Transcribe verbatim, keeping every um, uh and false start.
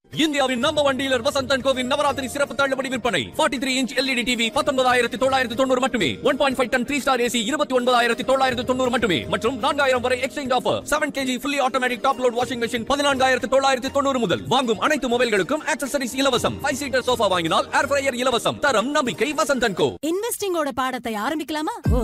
இந்தியாவின் number one dealer Vasanth and CoWIN Navaratri சிறப்பு தள்ளுபடி விற்பனை நாற்பத்தி மூன்று இன்ச் எல்இடி டிவி பத்தொன்பதாயிரத்தி தொள்ளாயிரத்தி தொண்ணூறு மட்டுமே. One point five ton three star AC இருபத்தி ஒன்பதாயிரத்தி தொள்ளாயிரத்தி தொண்ணூறு மட்டுமே. மற்றும் நான்காயிரம் வரை exchange offer. Seven KG fully automatic top load washing machine பதினான்காயிரத்தி தொள்ளாயிரத்தி தொண்ணூறு முதல். வாங்கும் அனைத்து மொபைல்களுக்கும் ஆக்சசரிஸ் இலவசம். ஃபைவ் சீட்டர் சோஃபா வாங்கினால் ஏர் ஃப்ரையர் இலவசம். தரம் நம்பிக்கை வசந்த் அண்ட் கோ. இன்வெஸ்டிங்கோட பாடத்தை ஆரம்பிக்கலாமா?